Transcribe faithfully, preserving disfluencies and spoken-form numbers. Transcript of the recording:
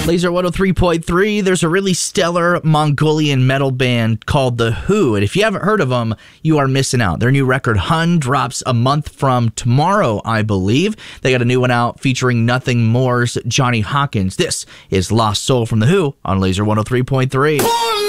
Laser one oh three point three, there's a really stellar Mongolian metal band called The Who, and if you haven't heard of them, you are missing out. Their new record, Hun, drops a month from tomorrow, I believe. They got a new one out featuring Nothing More's Johnny Hawkins. This is Lost Soul from The Who on Laser one oh three point three.